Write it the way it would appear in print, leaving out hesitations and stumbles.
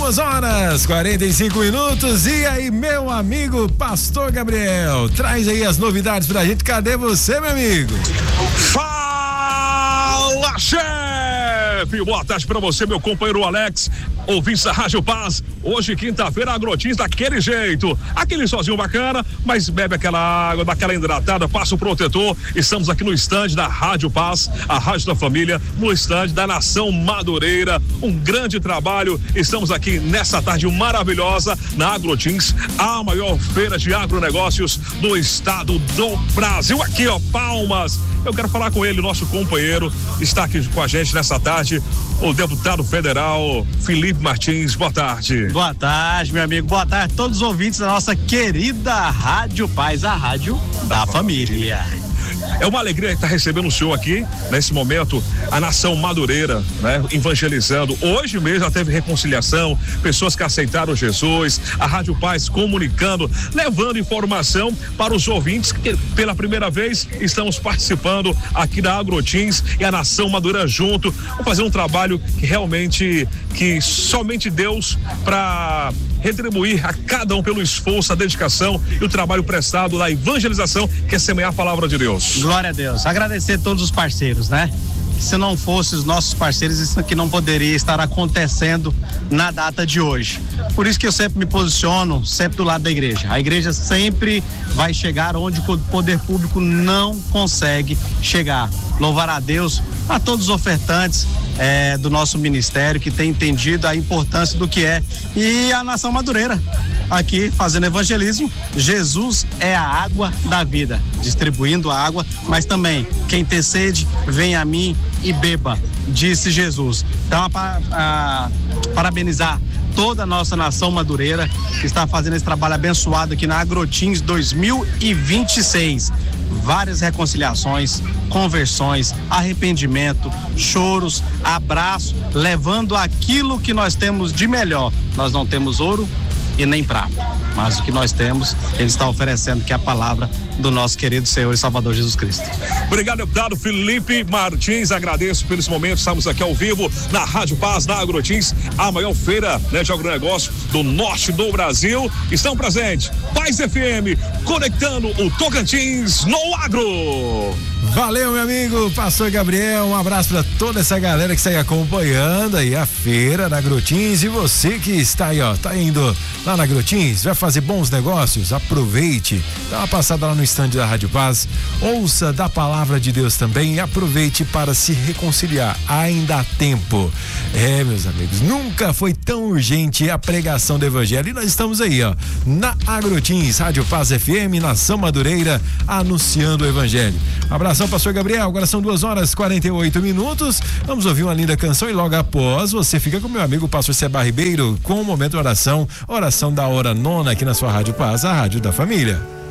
2h45. E aí, meu amigo Pastor Gabriel, traz aí as novidades pra gente. Cadê você, meu amigo? Fala, chefe! Boa tarde pra você, meu companheiro Alex, ouvinte da Rádio Paz. Hoje, quinta-feira, Agrotins daquele jeito, aquele sozinho bacana, mas bebe aquela água, dá aquela hidratada, passa o protetor. Estamos aqui no estande da Rádio Paz, a Rádio da Família, no estande da Nação Madureira. Um grande trabalho. Estamos aqui nessa tarde maravilhosa na Agrotins, a maior feira de agronegócios do estado do Brasil. Aqui, ó, Palmas. Eu quero falar com ele, nosso companheiro, está aqui com a gente nessa tarde, o deputado federal Felipe Martins. Boa tarde. Boa tarde, meu amigo. Boa tarde a todos os ouvintes da nossa querida Rádio Paz, a rádio da família. É uma alegria estar recebendo o senhor aqui, nesse momento, a Nação Madureira, né? Evangelizando. Hoje mesmo já teve reconciliação, pessoas que aceitaram Jesus, a Rádio Paz comunicando, levando informação para os ouvintes que pela primeira vez estamos participando aqui da Agrotins e a Nação Madureira junto. Vamos fazer um trabalho que realmente, que somente Deus para retribuir a cada um pelo esforço, a dedicação e o trabalho prestado na evangelização, que é semear a palavra de Deus. Glória a Deus. Agradecer a todos os parceiros, né? Se não fossem os nossos parceiros, isso aqui não poderia estar acontecendo na data de hoje. Por isso que eu sempre me posiciono, sempre do lado da igreja. A igreja sempre vai chegar onde o poder público não consegue chegar. Louvar a Deus, a todos os ofertantes do nosso ministério que tem entendido a importância do que é. E a Nação Madureira aqui fazendo evangelismo. Jesus é a água da vida, distribuindo a água, mas também quem tem sede, vem a mim e beba, disse Jesus. Então, parabenizar toda a nossa Nação Madureira que está fazendo esse trabalho abençoado aqui na Agrotins 2026. Várias reconciliações, conversões, arrependimento, choros, abraço, levando aquilo que nós temos de melhor. Nós não temos ouro e nem prata, mas o que nós temos, ele está oferecendo, que é a palavra do nosso querido Senhor e Salvador Jesus Cristo. Obrigado, deputado Felipe Martins, agradeço por esse momento. Estamos aqui ao vivo na Rádio Paz, na Agrotins, a maior feira, né, de agronegócio do norte do Brasil. Estão presentes Paz FM, conectando o Tocantins no agro. Valeu, meu amigo Pastor Gabriel, um abraço para toda essa galera que está aí acompanhando aí a feira da Agrotins. E você que está aí, ó, tá indo lá na Agrotins, vai fazer bons negócios, aproveite, dá uma passada lá no estande da Rádio Paz, ouça da palavra de Deus também e aproveite para se reconciliar, ainda há tempo. Meus amigos, nunca foi tão urgente a pregação do evangelho e nós estamos aí, ó, na Agrotins, Rádio Paz FM, Nação Madureira, anunciando o evangelho. Abração, Pastor Gabriel, agora são 2h48. Vamos ouvir uma linda canção e logo após você fica com meu amigo Pastor Seba Ribeiro com o momento de oração da hora nona aqui na sua Rádio Paz, a rádio da família.